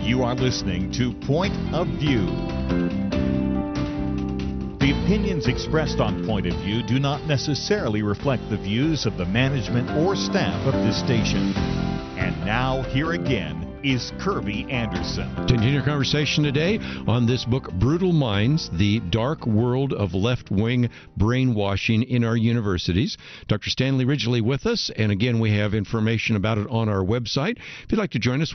You are listening to Point of View. The opinions expressed on Point of View do not necessarily reflect the views of the management or staff of this station. And now, here again is Kirby Anderson. Continue our conversation today on this book, Brutal Minds, The Dark World of Left-Wing Brainwashing in Our Universities. Dr. Stanley Ridgely with us, and again, we have information about it on our website. If you'd like to join us,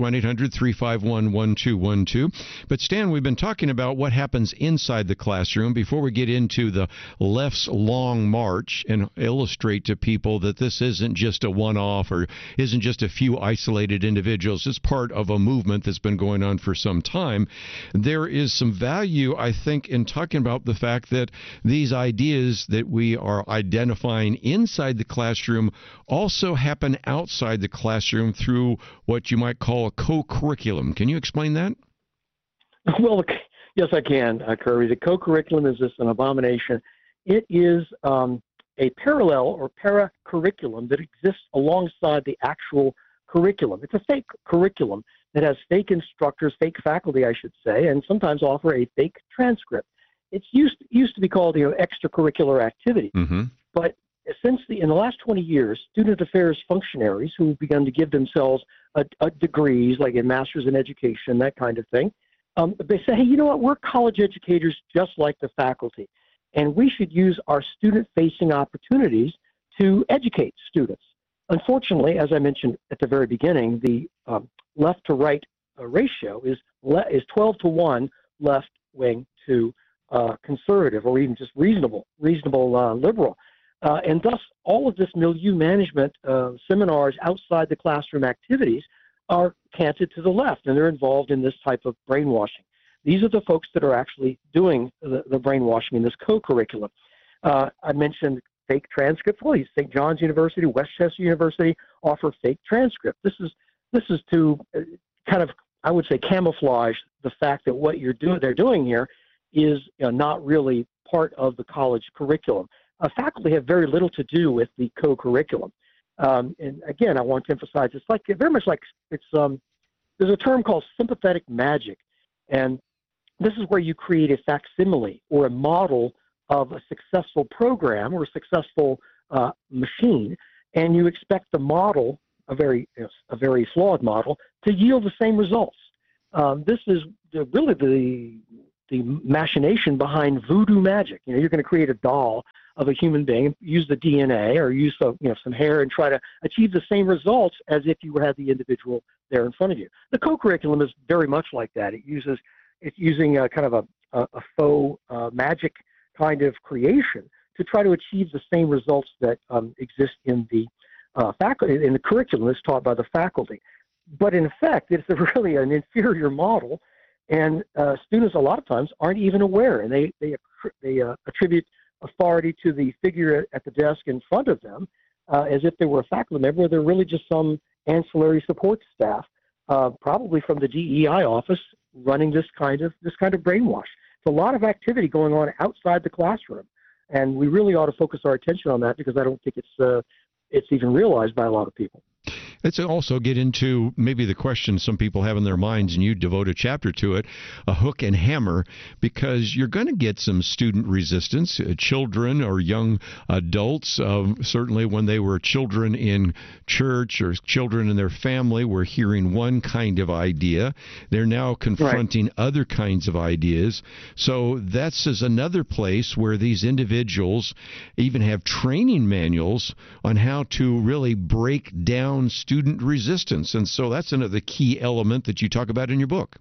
1-800-351-1212. But Stan, we've been talking about what happens inside the classroom before we get into the left's long march and illustrate to people that this isn't just a one-off or isn't just a few isolated individuals. It's part of a movement that's been going on for some time. There is some value, I think, in talking about the fact that these ideas that we are identifying inside the classroom also happen outside the classroom through what you might call a co-curriculum. Can you explain that? Well, yes, I can, Kirby. The co-curriculum is just an abomination. It is a parallel or para-curriculum that exists alongside the actual curriculum. It's a fake curriculum that has fake instructors, fake faculty, I should say, and sometimes offer a fake transcript. It's used to be called, extracurricular activity. Mm-hmm. But in the last 20 years, student affairs functionaries who've begun to give themselves degrees, like a master's in education, that kind of thing, they say, hey, you know what? We're college educators just like the faculty, and we should use our student-facing opportunities to educate students. Unfortunately, as I mentioned at the very beginning, the left to right ratio is 12 to 1 left wing to conservative, or even just reasonable liberal. And thus, all of this milieu management seminars outside the classroom activities are canted to the left, and they're involved in this type of brainwashing. These are the folks that are actually doing the brainwashing in this co-curriculum. I mentioned fake transcripts. Well, St. John's University, Westchester University offer fake transcripts. This is to kind of, I would say, camouflage the fact that what they're doing here is not really part of the college curriculum. Faculty have very little to do with the co-curriculum. And again, I want to emphasize it's very much like there's a term called sympathetic magic, and this is where you create a facsimile or a model of a successful program or a successful machine, and you expect the model, a very flawed model, to yield the same results. This is really the machination behind voodoo magic. You're going to create a doll of a human being, use the DNA or use some hair, and try to achieve the same results as if you had the individual there in front of you. The co-curriculum is very much like that. It's using a kind of a faux magic kind of creation to try to achieve the same results that exist in the faculty, in the curriculum that's taught by the faculty. But in effect, it's really an inferior model, and students a lot of times aren't even aware, and they attribute authority to the figure at the desk in front of them as if they were a faculty member, where they're really just some ancillary support staff, probably from the DEI office, running this kind of brainwash. A lot of activity going on outside the classroom, and we really ought to focus our attention on that, because I don't think it's even realized by a lot of people. Let's also get into maybe the question some people have in their minds, and you devote a chapter to it, a hook and hammer, because you're going to get some student resistance. Children or young adults, certainly when they were children in church or children in their family, were hearing one kind of idea. They're now confronting other kinds of ideas. So that's another place where these individuals even have training manuals on how to really break down student resistance. And so that's another key element that you talk about in your book.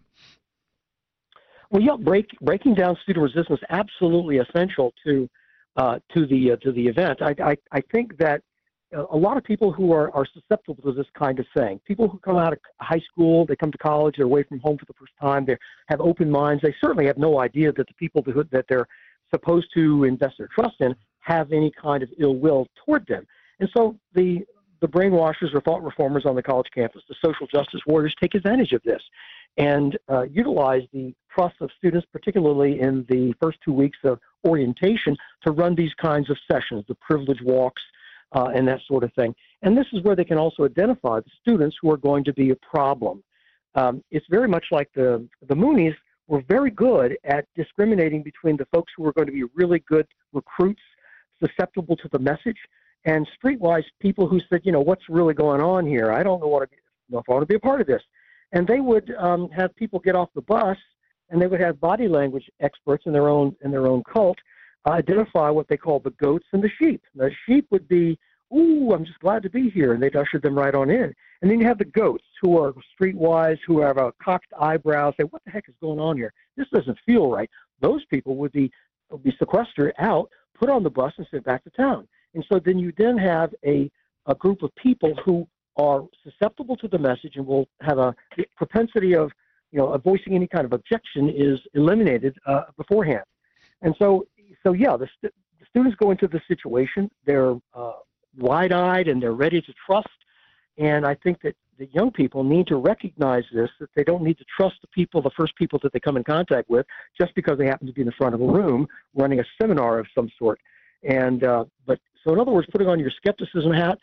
Well, yeah, breaking down student resistance is absolutely essential to the event. I think that a lot of people who are susceptible to this kind of thing, people who come out of high school, they come to college, they're away from home for the first time, they have open minds, they certainly have no idea that the people that they're supposed to invest their trust in have any kind of ill will toward them. And so the brainwashers or thought reformers on the college campus, the social justice warriors, take advantage of this and utilize the trust of students, particularly in the first 2 weeks of orientation, to run these kinds of sessions, the privilege walks, and that sort of thing. And this is where they can also identify the students who are going to be a problem. It's very much like the Moonies were very good at discriminating between the folks who were going to be really good recruits, susceptible to the message, and streetwise people who said, what's really going on here? I don't know if I want to be a part of this. And they would have people get off the bus, and they would have body language experts in their own cult identify what they call the goats and the sheep. The sheep would be, "Ooh, I'm just glad to be here," and they'd usher them right on in. And then you have the goats who are streetwise, who have a cocked eyebrow, say, "What the heck is going on here? This doesn't feel right." Those people would be sequestered out, put on the bus, and sent back to town. And so then you have a group of people who are susceptible to the message and will have a propensity of, voicing any kind of objection is eliminated beforehand. And so the students go into the situation. They're wide-eyed and they're ready to trust. And I think that the young people need to recognize this, that they don't need to trust the first people that they come in contact with, just because they happen to be in the front of a room running a seminar of some sort. And so in other words, putting on your skepticism hat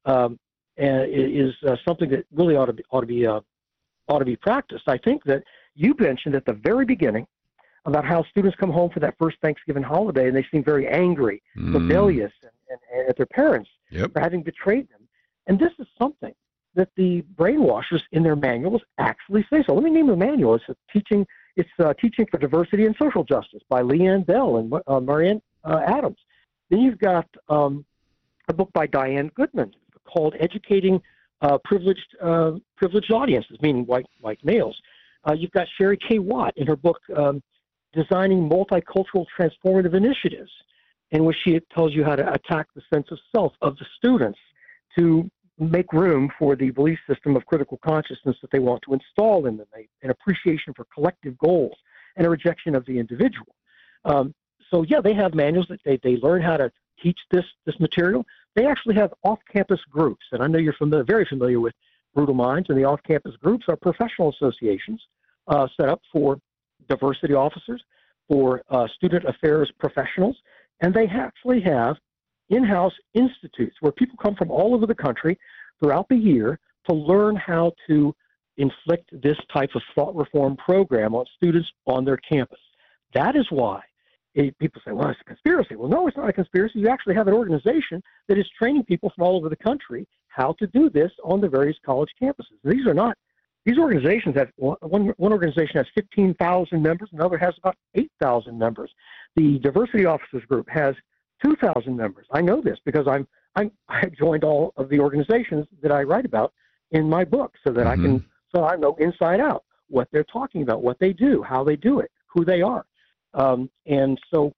is something that really ought to be practiced. I think that you mentioned at the very beginning about how students come home for that first Thanksgiving holiday and they seem very angry, rebellious, and at their parents for having betrayed them. And this is something that the brainwashers in their manuals actually say so. Let me name the manual. It's Teaching for Diversity and Social Justice by Leanne Bell and Marianne Adams. Then you've got a book by Diane Goodman called Educating Privileged Audiences, meaning white males. You've got Sherry K. Watt in her book Designing Multicultural Transformative Initiatives, in which she tells you how to attack the sense of self of the students to make room for the belief system of critical consciousness that they want to install in them, an appreciation for collective goals, and a rejection of the individual. They have manuals that they learn how to teach this material. They actually have off-campus groups, and I know you're very familiar with Brutal Minds, and the off-campus groups are professional associations set up for diversity officers, for student affairs professionals, and they actually have in-house institutes where people come from all over the country throughout the year to learn how to inflict this type of thought reform program on students on their campus. That is why people say, well, it's a conspiracy. Well, no, it's not a conspiracy. You actually have an organization that is training people from all over the country how to do this on the various college campuses. These organizations have, one organization has 15,000 members, another has about 8,000 members. The Diversity Officers Group has 2,000 members. I know this because I joined all of the organizations that I write about in my book, so that I know inside out what they're talking about, what they do, how they do it, who they are. And so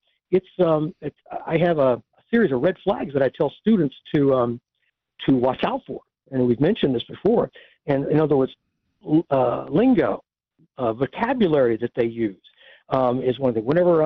I have a series of red flags that I tell students to watch out for. And we've mentioned this before. And in other words, lingo, vocabulary that they use is one thing. Whenever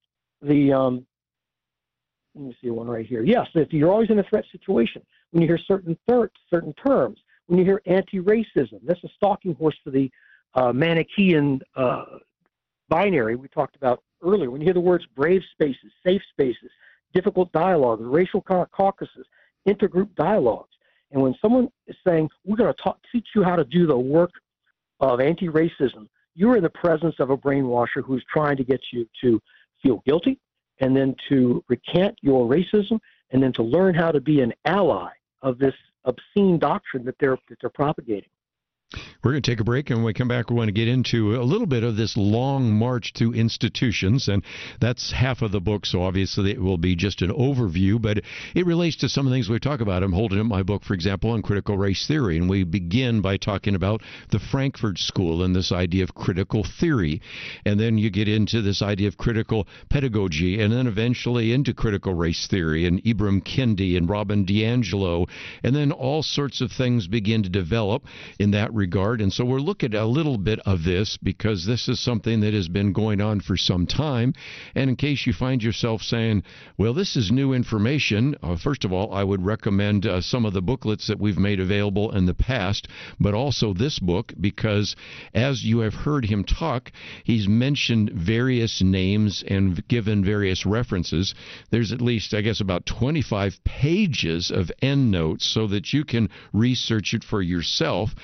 let me see one right here. Yes, if you're always in a threat situation, when you hear certain terms, when you hear anti-racism, that's a stalking horse for the Manichaean binary we talked about earlier. When you hear the words brave spaces, safe spaces, difficult dialogue, racial caucuses, intergroup dialogues, and when someone is saying, we're going to teach you how to do the work of anti-racism, you're in the presence of a brainwasher who's trying to get you to feel guilty, and then to recant your racism, and then to learn how to be an ally of this obscene doctrine that they're propagating. We're going to take a break, and when we come back, we want to get into a little bit of this long march to institutions, and that's half of the book, so obviously it will be just an overview, but it relates to some of the things we talk about. I'm holding up my book, for example, on critical race theory, and we begin by talking about the Frankfurt School and this idea of critical theory, and then you get into this idea of critical pedagogy, and then eventually into critical race theory, and Ibram Kendi and Robin DiAngelo, and then all sorts of things begin to develop in that regard. And so we're looking at a little bit of this because this is something that has been going on for some time. And in case you find yourself saying, well, this is new information, first of all, I would recommend some of the booklets that we've made available in the past, but also this book, because as you have heard him talk, he's mentioned various names and given various references. There's at least, I guess, about 25 pages of endnotes so that you can research it for yourself and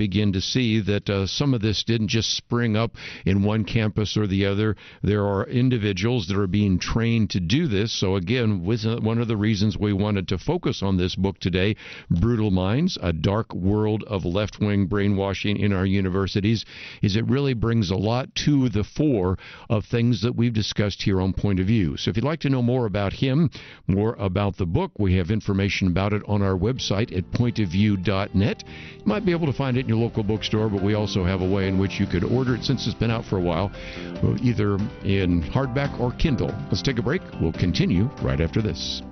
begin to see that some of this didn't just spring up in one campus or the other. There are individuals that are being trained to do this. So again, one of the reasons we wanted to focus on this book today, Brutal Minds, A Dark World of Left-Wing Brainwashing in Our Universities, is it really brings a lot to the fore of things that we've discussed here on Point of View. So if you'd like to know more about him, more about the book, we have information about it on our website at pointofview.net. You might be able to find it in your local bookstore, but we also have a way in which you could order it since it's been out for a while, either in hardback or Kindle. Let's take a break. We'll continue right after this.